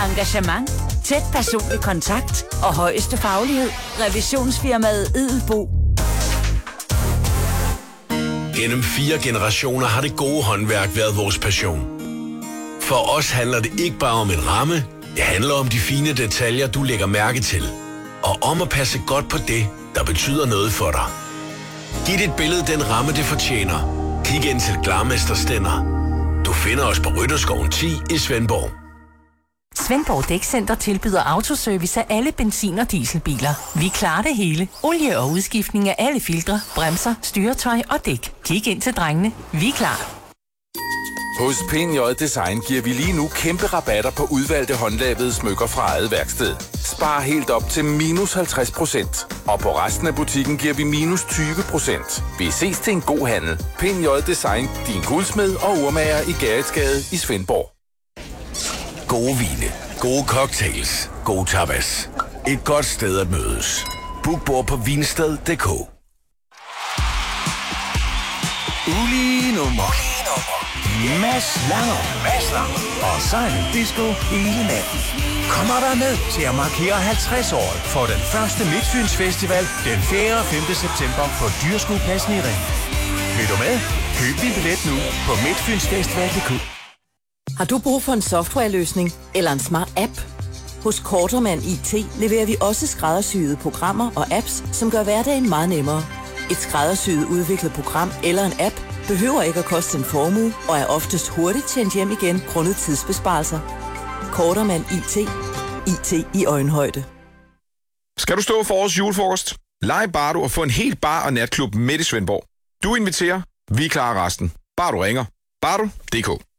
Engagement, tæt personlig kontakt og højeste faglighed. Revisionsfirmaet Edelbo. Gennem 4 generationer har det gode håndværk været vores passion. For os handler det ikke bare om en ramme, det handler om de fine detaljer, du lægger mærke til. Og om at passe godt på det, der betyder noget for dig. Giv dit billede den ramme, det fortjener. Kig ind til Glarmester Stender. Du finder os på Rytterskoven 10 i Svendborg. Svendborg Dækcenter tilbyder autoservice af alle benzin- og dieselbiler. Vi klarer det hele. Olie og udskiftning af alle filtre, bremser, styretøj og dæk. Kig ind til drengene. Vi er klar. Hos PNJ Design giver vi lige nu kæmpe rabatter på udvalgte håndlavede smykker fra eget værksted. Spar helt op til -50%. Og på resten af butikken giver vi -20%. Vi ses til en god handel. PNJ Design, din guldsmed og urmager i Gerritsgade i Svendborg. Gode vine, gode cocktails, gode tapas. Et godt sted at mødes. Book bord på vinsted.dk. Ulige nummer. Mads Langer og Silent Disco hele natten. Kommer der med til at markere 50 år for den første Midtfyns Festival den 4. og 5. september på Dyrskuepladsen i Ring. Vil du med? Køb din billet nu på midtfynsfestival.dk. Har du brug for en softwareløsning eller en smart app? Hos Kortermand IT leverer vi også skræddersyede programmer og apps, som gør hverdagen meget nemmere. Et skræddersyet udviklet program eller en app behøver ikke at koste en formue og er oftest hurtigt tjent hjem igen grundet tidsbesparelser. Kortermand IT. IT i øjenhøjde. Skal du stå for årets julefrokost? Lege Bardo og få en helt bar- og natklub midt i Svendborg. Du inviterer, vi klarer resten. Bare du ringer. Bardo.dk